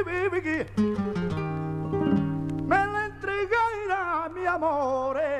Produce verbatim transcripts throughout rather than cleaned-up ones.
vivi me la entregará mi amore.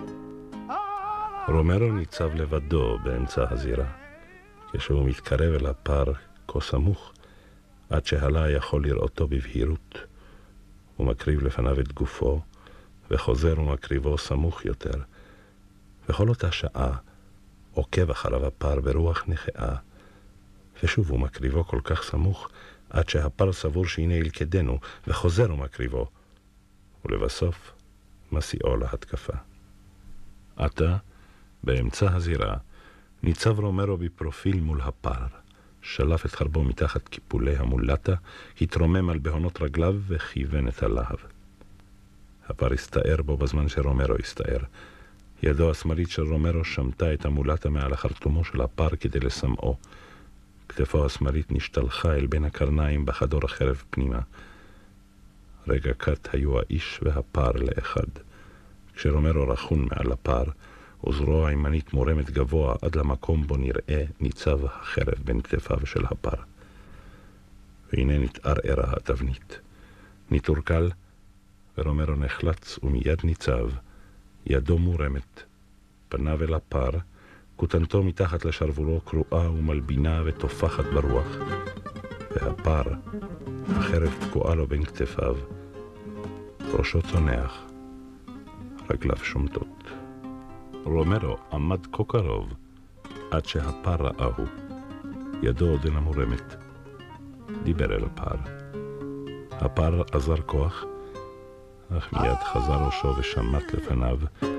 רומרו ניצב לבדו באמצע הזירה, כשהוא מתקרב אל הפר כה סמוך, עד שהלה יכול לראותו בבהירות. הוא מקריב לפניו את גופו, וחוזר ומקריבו סמוך יותר. וכל אותה שעה עוקב אחריו הפר ברוח נחאה, ושוב הוא מקריבו כל כך סמוך, עד שהפר סבור שהנה ילכדנו, וחוזר ומקריבו, ולבסוף מסיעו להתקפה. עתה, באמצע הזירה, ניצב רומרו בפרופיל מול הפר, שלף את חרבו מתחת קיפולי המולטה, התרומם על בהונות רגליו וכיוון את הלהב. הפר הסתער בו בזמן שרומרו הסתער. ידו השמאלית של רומרו שמטה את המולטה מעל החרטומו של הפר כדי לסמאו. כתפו השמאלית נשתלחה אל בין הקרניים בחדור החרב פנימה. רגע קט היו האיש והפר לאחד. כשרומרו רחון מעל הפר, וזרוע הימנית מורמת גבוה עד למקום בו נראה ניצב החרב בין כתפיו של הפר. והנה נתערערה התבנית. ניטור קל, ורומרו נחלץ ומיד ניצב, ידו מורמת, פניו אל הפר, כותנתו מתחת לשרבולו קרועה ומלבינה ותופחת ברוח, והפר, החרב תקועה לו בין כתפיו, ראשו צונח, רגליו שומטות. רומרו עמד כה קרוב, עד שהפר ראהו, ידו עודנה מורמת. דיבר אל הפר. הפר עזר כוח, אך מיד חזר ראשו ושמט לפניו,